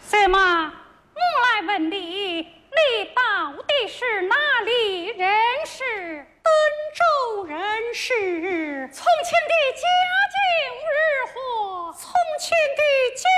什么？我来问你，你到底是哪里人士？ 登州人士。 从前的家境如何？ 从前的家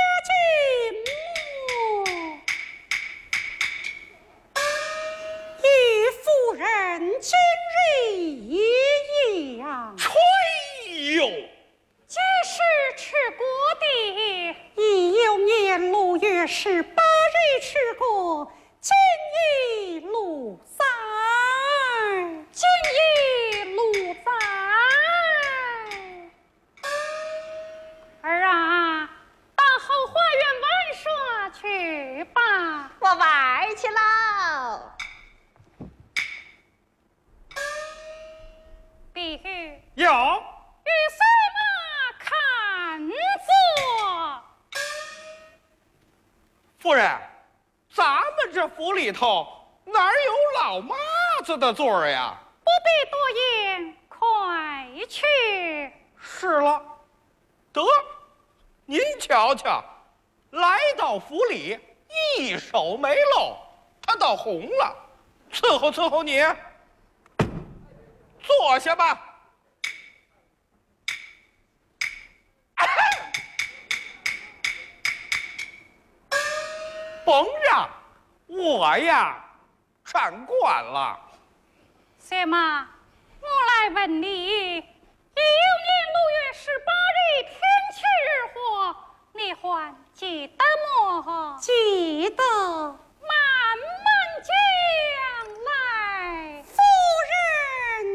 境与夫人今日一样。 吹哟！ 几时去过的？ 已有年6月18日去过，今已路在。 今已路在。儿啊，到后花园玩耍去吧。 我玩去喽。 碧玉， 有。 与什么看座？ 夫人，咱们这府里头哪儿有老妈子的座儿呀？ 不必多言，快去。 是了，得，您瞧瞧，来到府里，一手没露，他倒红了。伺候伺候你，坐下吧。甭让，我呀，站惯了。 什么？我来问你，